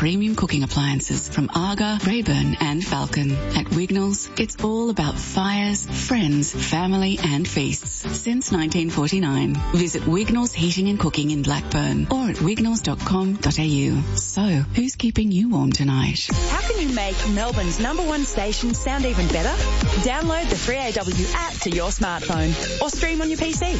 premium cooking appliances from Arga, Rayburn and Falcon. At Wignall's, it's all about fires, friends, family and feasts. Since 1949. Visit Wignall's Heating and Cooking in Blackburn or at wignalls.com.au. So, who's keeping you warm tonight? How can you make Melbourne's #1 station sound even better? Download the 3AW app to your smartphone or stream on your PC.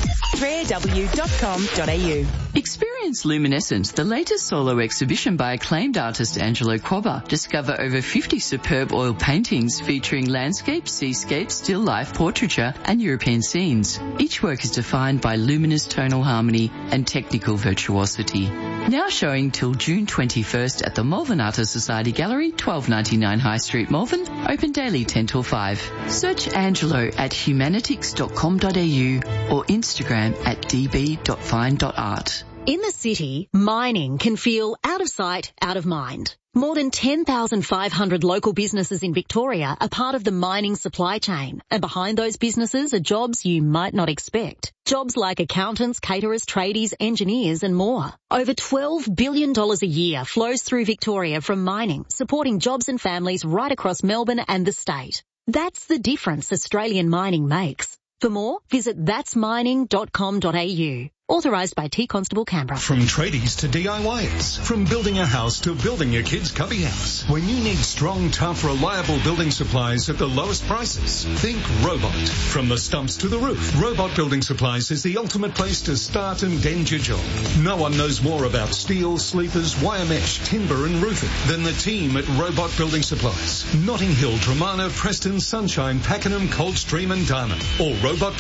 3aw.com.au. Experience Luminescence, the latest solo exhibition by acclaimed artist Angelo Quabba. Discover over 50 superb oil paintings featuring landscape, seascape, still life, portraiture and European scenes. Each work is defined by luminous tonal harmony and technical virtuosity. Now showing till June 21st at the Malvern Artists Society Gallery, 1299 High Street, Malvern. Open daily 10 till 5. Search Angelo at humanitics.com.au or Instagram at db.fine.art. In the city, mining can feel out of sight, out of mind. More than 10,500 local businesses in Victoria are part of the mining supply chain. And behind those businesses are jobs you might not expect. Jobs like accountants, caterers, tradies, engineers and more. Over $12 billion a year flows through Victoria from mining, supporting jobs and families right across Melbourne and the state. That's the difference Australian mining makes. For more, visit that'smining.com.au. Authorised by T Constable Canberra. From tradies to DIYers, from building a house to building your kid's cubby house. When you need strong, tough, reliable building supplies at the lowest prices, think Robot. From the stumps to the roof, Robot Building Supplies is the ultimate place to start and end your job. No one knows more about steel, sleepers, wire mesh, timber and roofing than the team at Robot Building Supplies. Notting Hill, Dramana, Preston, Sunshine, Pakenham, Coldstream and Darman. Or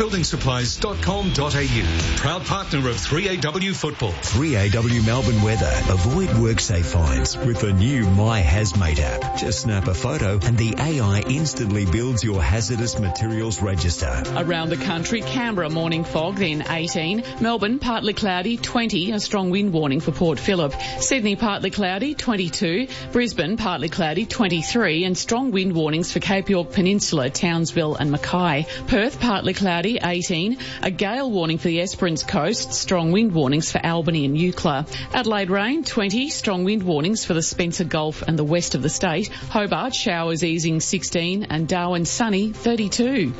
robotbuildingsupplies.com.au. Proud partner of 3AW Football. 3AW Melbourne weather. Avoid WorkSafe fines with the new My Hazmate app. Just snap a photo and the AI instantly builds your hazardous materials register. Around the country, Canberra morning fog, then 18. Melbourne partly cloudy, 20. A strong wind warning for Port Phillip. Sydney partly cloudy, 22. Brisbane partly cloudy, 23. And strong wind warnings for Cape York Peninsula, Townsville and Mackay. Perth partly cloudy, 18. A gale warning for the Esperance coast. Strong wind warnings for Albany and Eucla. Adelaide rain, 20. Strong wind warnings for the Spencer Gulf and the west of the state. Hobart showers easing, 16. And Darwin sunny, 32.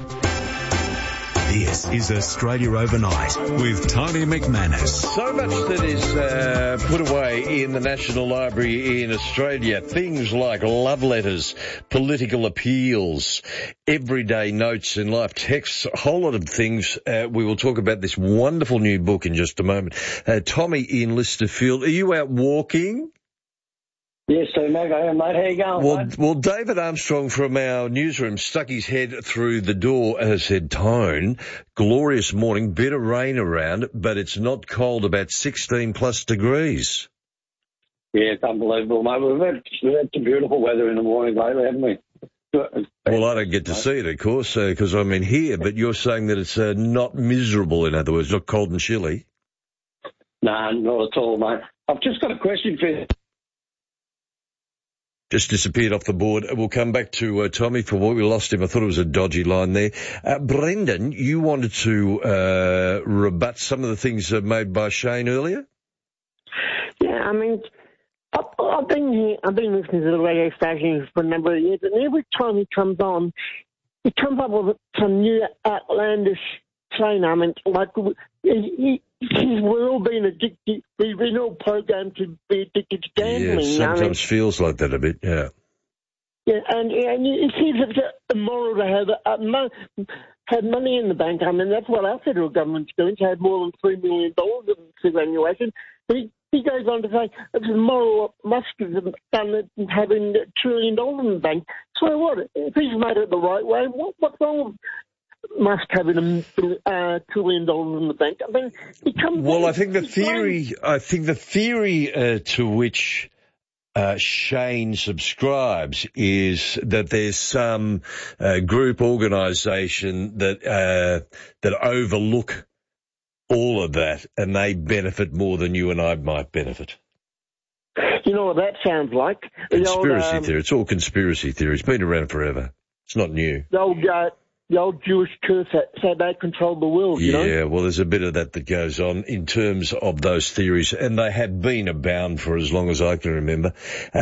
This is Australia Overnight with Tony McManus. So much that is put away in the National Library in Australia. Things like love letters, political appeals, everyday notes in life, texts, a whole lot of things. We will talk about this wonderful new book in just a moment. Tommy in Listerfield, are you out walking? Yes, sir, mate. I am, mate. How you going, mate? Well, David Armstrong from our newsroom stuck his head through the door and said, Tone, glorious morning, bit of rain around, but it's not cold, about 16 plus degrees. Yeah, it's unbelievable, mate. We've had some beautiful weather in the morning lately, haven't we? Well, I don't get to see it, of course, because I'm in here, but you're saying that it's not miserable, in other words, not cold and chilly. No, not at all, mate. I've just got a question for you. Just disappeared off the board. We'll come back to Tommy for what we lost him. I thought it was a dodgy line there. Brendan, you wanted to rebut some of the things made by Shane earlier? Yeah, I mean, I've been listening to the radio station for a number of years, and every time he comes on, he comes up with some new outlandish saying. I mean, like, we're all being addicted. We've been all programmed to be addicted to gambling. Yeah, sometimes feels like that a bit, yeah. Yeah, and it seems it's immoral to have money in the bank. I mean, that's what our federal government's doing, to have more than $3 million in superannuation. But he goes on to say it's immoral what Musk has done it, having $1 trillion in the bank. So what? If he's made it the right way, what's wrong with Musk having $1 trillion in the bank? I mean, I think the theory to which Shane subscribes is that there's some group organisation that overlook all of that, and they benefit more than you and I might benefit. You know what that sounds like? Conspiracy theory. It's all conspiracy theory. It's been around forever. It's not new. The old Jewish curse that said they control the world, you know? Yeah, well, there's a bit of that goes on in terms of those theories, and they have been abound for as long as I can remember.